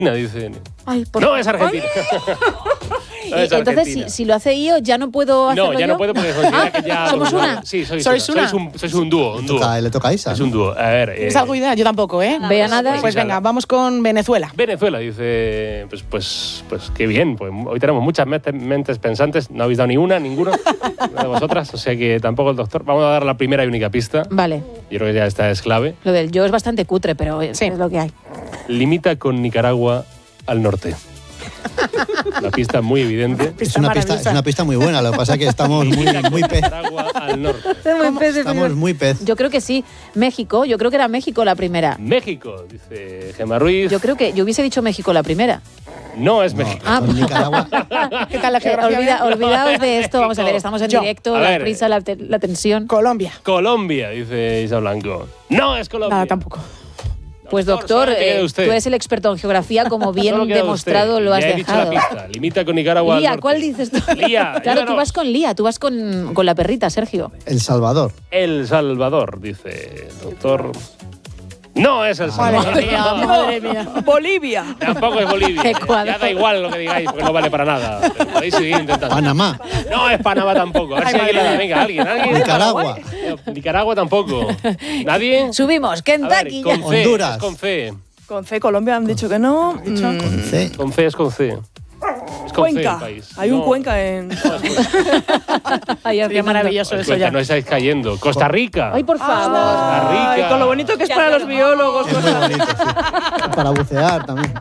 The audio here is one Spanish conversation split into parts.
dice. Ay, No, es Argentina. No es entonces, Argentina. si lo hace Io, ¿ya no puedo hacerlo No, ya yo? no puedo porque considera que ya... ¿Somos una? Sí, sois una. Sois un dúo. Le toca a Isa. Es un dúo. A ver... ¿Tienes algo de idea? Yo tampoco, ¿eh? Vea nada. Pues venga, vamos con Venezuela. Venezuela, dice, pues qué bien, pues hoy tenemos muchas mentes pensantes, no habéis dado ni una, ninguno de vosotras, o sea que tampoco el doctor. Vamos a dar la primera y única pista. Vale. Yo creo que ya esta es clave. Lo del yo es bastante cutre, pero Sí. es lo que hay. Limita con Nicaragua al norte. La pista es muy evidente. Es una pista muy buena, lo que pasa es que estamos muy pez. Nicaragua al norte. Estamos muy pez. Yo creo que sí. México, yo creo que era México la primera. México, dice Gemma Ruiz. Yo creo que yo hubiese dicho México la primera. No es México. Con Nicaragua. ¿Qué tal la geografía? Olvidaos de esto. Vamos a ver, estamos en Yo. directo, A la ver. prisa, la tensión. Colombia. Colombia, dice Isa Blanco. No es Colombia. Nada, tampoco. Pues doctor, solo queda usted. tú eres el experto en geografía, como bien Solo queda demostrado usted. lo has Ya he dicho dejado. la pista. Limita con Nicaragua al Lía, norte. ¿cuál dices tú? Lía, Claro, tú ayúdanos. vas con Lía, tú vas con la perrita, Sergio. El Salvador. El Salvador, dice el doctor. No es El Salvador. Madre mía. Bolivia. Tampoco es Bolivia. Ecuador. Ya da igual lo que digáis, porque no vale para nada. Pero podéis seguir intentando. Panamá. No es Panamá tampoco. A ver si alguien le da. Venga, alguien. Nicaragua. Nicaragua tampoco. ¿Nadie? Subimos, A ver, Kentucky. con C. Honduras. Es con C. Con C, Colombia han dicho que no. Con C. Con C es con C. Es con C Cuenca. el país. Hay un No, Cuenca en. no es Cuenca. Ay, Sería Fernando. maravilloso Es eso Cuenca, ya. no estáis cayendo. Costa Rica. Ay, por favor. Costa Rica. Ay, con lo bonito que es para los biólogos. Es muy bonito, sí. Para bucear también.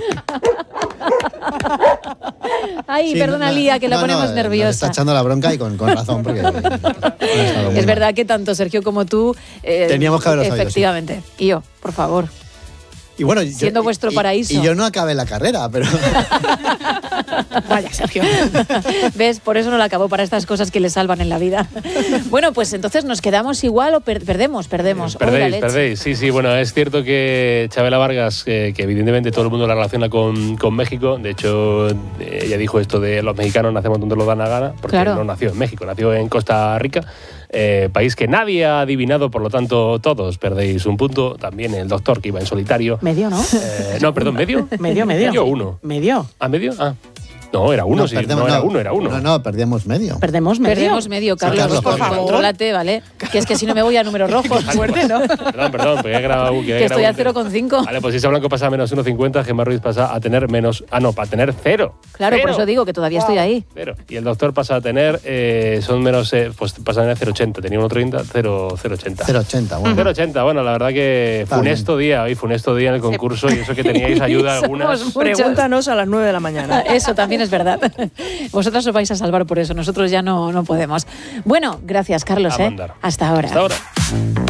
Ay, Sí, perdona, no, Lía, que la no, ponemos nos está nerviosa. echando la bronca y con razón, porque... Es verdad que tanto Sergio como tú... Teníamos que haberlo sabido, efectivamente. Y yo, por favor. Y bueno, Siendo vuestro paraíso. Y yo no acabé la carrera, pero... Vaya, Sergio. ¿Ves? Por eso no la acabó, para estas cosas que le salvan en la vida. Bueno, pues entonces nos quedamos igual o perdemos. Perdéis. Sí, bueno, es cierto que Chabela Vargas, que evidentemente todo el mundo la relaciona con México, de hecho ella dijo esto de los mexicanos nacemos donde nos dan la gana, porque Claro. no nació en México, nació en Costa Rica, país que nadie ha adivinado, por lo tanto todos perdéis un punto, también el doctor que iba en solitario. Medio, ¿no? No, perdón, ¿medio? Medio. ¿Medio o uno? Medio. ¿Ah, medio? Ah. No, era uno, sí. No, era uno. No, perdíamos medio. Perdemos medio. Perdemos medio, Carlos, Carlos, por favor. Contrólate, ¿vale? Que es que si no me voy a números rojos. Fuerte, ¿no? Perdón, porque he grabado... Que estoy a 0,5. Vale, pues Isa Blanco pasa a menos 1,50, Gemma Ruiz pasa a tener menos... Ah, no, para tener 0. Claro, por eso digo que todavía estoy ahí. 0. Y el doctor pasa a tener... son menos... pues pasa a tener 0,80. Tenía 1,30, 0,80. 0,80, bueno. 0,80. Bueno, la verdad que Está funesto día en el concurso y eso que teníais ayuda algunas. Somos muchos. Pregúntanos a las 9 de la mañana. Eso también es verdad. Vosotras os vais a salvar por eso, nosotros ya no podemos. Bueno, gracias, Carlos. A mandar. Hasta ahora. Hasta ahora.